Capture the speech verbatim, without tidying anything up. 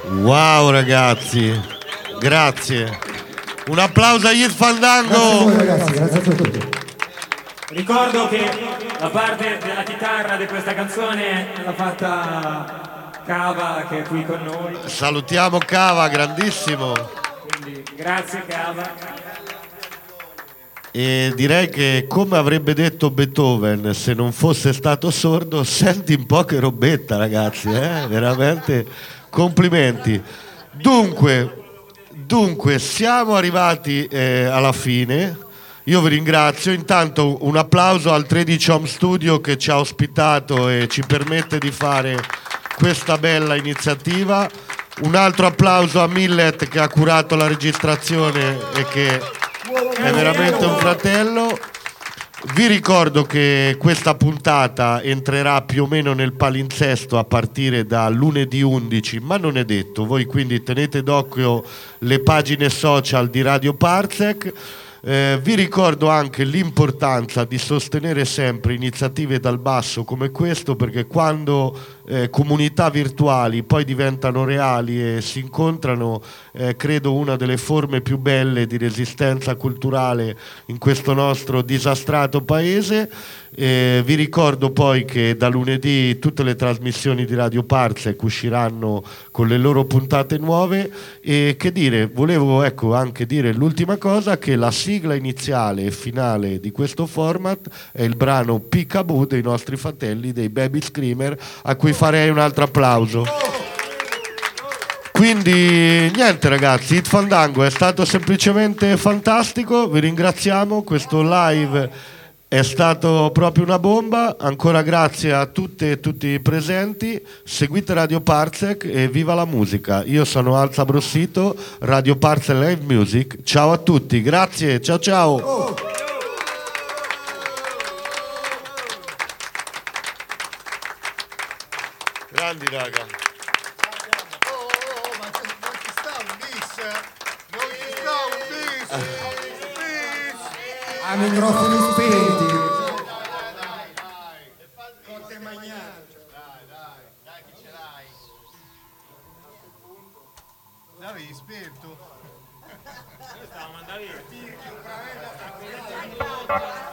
Wow ragazzi, grazie. Un applauso a It Fandango. Grazie a voi ragazzi, grazie a tutti. Ricordo che la parte della chitarra di questa canzone l'ha fatta Cava, che è qui con noi. Salutiamo Cava, grandissimo. Quindi grazie Cava. E direi che, come avrebbe detto Beethoven se non fosse stato sordo, senti un po' che robetta ragazzi, eh? Veramente complimenti. Dunque, dunque siamo arrivati eh, alla fine. Io vi ringrazio. Intanto un applauso al tredici Home Studio che ci ha ospitato e ci permette di fare questa bella iniziativa. Un altro applauso a Millet che ha curato la registrazione e che è veramente un fratello. Vi ricordo che questa puntata entrerà più o meno nel palinsesto a partire da lunedì undici, ma non è detto. Voi quindi tenete d'occhio le pagine social di Radio Parsec. Eh, vi ricordo anche l'importanza di sostenere sempre iniziative dal basso come questo, perché quando eh, comunità virtuali poi diventano reali e si incontrano, eh, credo una delle forme più belle di resistenza culturale in questo nostro disastrato paese. Eh, vi ricordo poi che da lunedì tutte le trasmissioni di Radio Parsec usciranno con le loro puntate nuove. E che dire, volevo ecco anche dire l'ultima cosa, che la sigla iniziale e finale di questo format è il brano Peekaboo dei nostri fratelli dei Baby Screamer, a cui farei un altro applauso. Quindi niente ragazzi, It Fandango è stato semplicemente fantastico, vi ringraziamo, questo live è stato proprio una bomba. Ancora grazie a tutte e tutti i presenti. Seguite Radio Parsec e viva la musica. Io sono Alza Brossito, Radio Parsec Live Music. Ciao a tutti, grazie, ciao ciao. Oh. Grandi raga. Oh, oh, oh, ma non ci sta un bis, non ci sta un bis. A microfoni spenti. Dai, dai, dai. Conte Magnato. Dai, dai, dai che ce l'hai. L'avevi spento? Stavamo andando via.